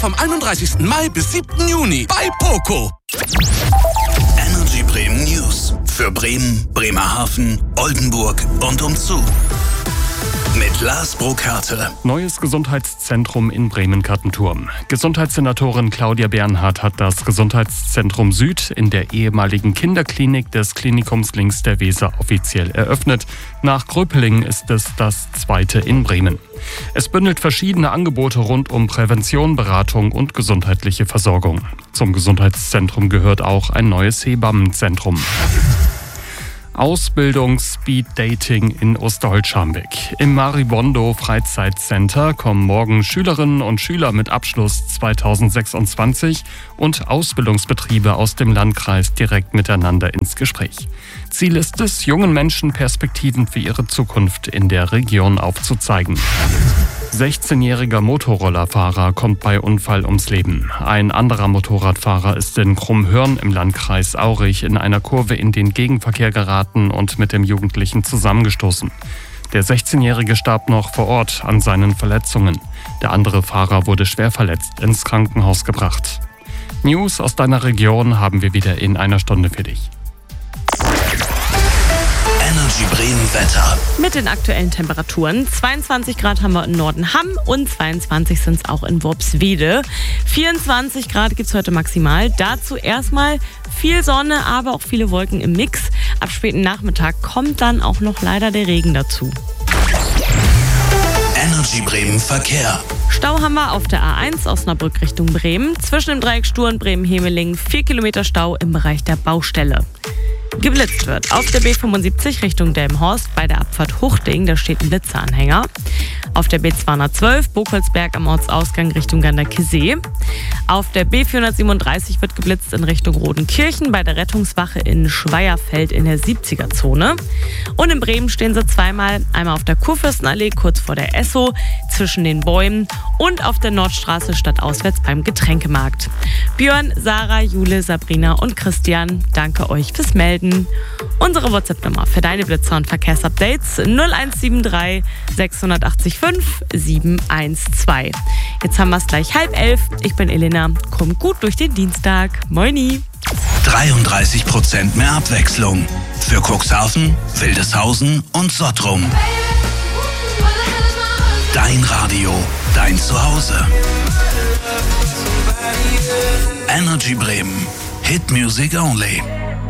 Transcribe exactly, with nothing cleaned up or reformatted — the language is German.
vom einunddreißigsten Mai bis siebten Juni bei Poco. Energy Bremen News für Bremen, Bremerhaven, Oldenburg und umzu. Mit Lars Burkhardt. Neues Gesundheitszentrum in Bremen-Kattenturm. Gesundheitssenatorin Claudia Bernhardt hat das Gesundheitszentrum Süd in der ehemaligen Kinderklinik des Klinikums links der Weser offiziell eröffnet. Nach Gröpeling ist es das zweite in Bremen. Es bündelt verschiedene Angebote rund um Prävention, Beratung und gesundheitliche Versorgung. Zum Gesundheitszentrum gehört auch ein neues Hebammenzentrum. Ausbildung Speed Dating in Osterholz-Scharmbeck. Im Maribondo Freizeitcenter kommen morgen Schülerinnen und Schüler mit Abschluss zweitausendsechsundzwanzig und Ausbildungsbetriebe aus dem Landkreis direkt miteinander ins Gespräch. Ziel ist es, jungen Menschen Perspektiven für ihre Zukunft in der Region aufzuzeigen. sechzehnjähriger Motorrollerfahrer kommt bei Unfall ums Leben. Ein anderer Motorradfahrer ist in Krummhörn im Landkreis Aurich in einer Kurve in den Gegenverkehr geraten und mit dem Jugendlichen zusammengestoßen. Der sechzehnjährige starb noch vor Ort an seinen Verletzungen. Der andere Fahrer wurde schwer verletzt ins Krankenhaus gebracht. News aus deiner Region haben wir wieder in einer Stunde für dich. Energy Bremen Wetter. Mit den aktuellen Temperaturen. zweiundzwanzig Grad haben wir in Nordenham und zweiundzwanzig sind es auch in Worpswede. vierundzwanzig Grad gibt es heute maximal. Dazu erstmal viel Sonne, aber auch viele Wolken im Mix. Ab späten Nachmittag kommt dann auch noch leider der Regen dazu. Energy Bremen Verkehr. Stau haben wir auf der A eins Osnabrück Richtung Bremen. Zwischen dem Dreieck Stur und Bremen-Hemeling vier Kilometer Stau im Bereich der Baustelle. Geblitzt wird auf der B fünfundsiebzig Richtung Delmenhorst bei der Abfahrt Huchting, da steht ein Blitzeranhänger. Auf der B zweihundertzwölf Bokolsberg am Ortsausgang Richtung Ganderkesee. Auf der B vierhundertsiebenunddreißig wird geblitzt in Richtung Rodenkirchen bei der Rettungswache in Schweierfeld in der siebziger-Zone. Und in Bremen stehen sie zweimal, einmal auf der Kurfürstenallee kurz vor der Esso zwischen den Bäumen und auf der Nordstraße stadtauswärts beim Getränkemarkt. Björn, Sarah, Jule, Sabrina und Christian, danke euch fürs Melden. Unsere WhatsApp-Nummer für deine Blitzer- und Verkehrsupdates null eins sieben drei sechs acht fünf sieben eins zwei. Jetzt haben wir es gleich halb elf. Ich bin Elena. Komm gut durch den Dienstag. Moini. dreiunddreißig Prozent mehr Abwechslung. Für Cuxhaven, Wildeshausen und Sottrum. Dein Radio, dein Zuhause. Energy Bremen. Hit Music Only.